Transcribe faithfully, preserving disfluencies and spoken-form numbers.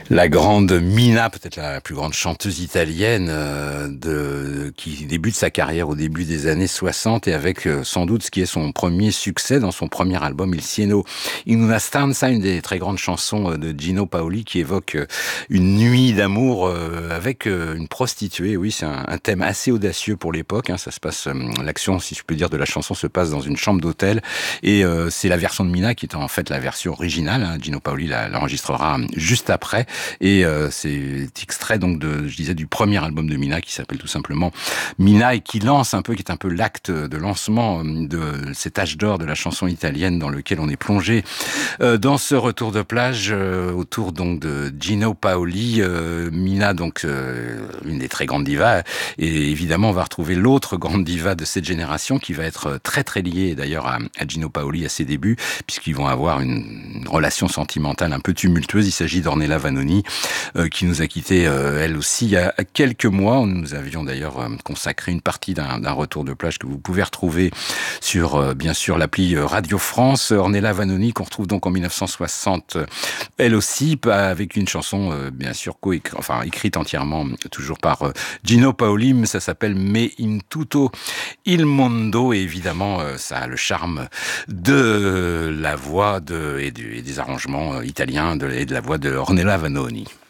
La grande Mina, peut-être la plus grande chanteuse italienne euh, de, qui débute sa carrière au début des années soixante et avec euh, sans doute ce qui est son premier succès dans son premier album Il Cielo in una stanza, une des très grandes chansons de Gino Paoli qui évoque euh, une nuit d'amour euh, avec euh, une prostituée. Oui, c'est un, un thème assez audacieux pour l'époque. Hein. Ça se passe, euh, l'action, si je peux dire, de la chanson se passe dans une chambre d'hôtel et euh, c'est la version de Mina qui est en fait la version originale. Hein. Gino Paoli la, l'enregistrera juste après. Et euh, c'est extrait donc de, je disais, du premier album de Mina qui s'appelle tout simplement Mina et qui lance un peu, qui est un peu l'acte de lancement de cet âge d'or de la chanson italienne dans lequel on est plongé euh, dans ce retour de plage euh, autour donc de Gino Paoli. Euh, Mina, donc euh, une des très grandes divas, et évidemment on va retrouver l'autre grande diva de cette génération qui va être très très liée d'ailleurs à, à Gino Paoli à ses débuts, puisqu'ils vont avoir une, une relation sentimentale un peu tumultueuse. Il s'agit d'Ornella Vanoni, Euh, qui nous a quittés euh, elle aussi il y a quelques mois. Nous avions d'ailleurs euh, consacré une partie d'un, d'un retour de plage que vous pouvez retrouver sur euh, bien sûr l'appli Radio France. Ornella Vanoni qu'on retrouve donc en dix-neuf cent soixante, euh, elle aussi avec une chanson euh, bien sûr co-écrite, enfin écrite entièrement toujours par euh, Gino Paoli, mais ça s'appelle Me in tutto il mondo et évidemment euh, ça a le charme de la voix de, et, du, et des arrangements euh, italiens de, et de la voix de Ornella Vanoni.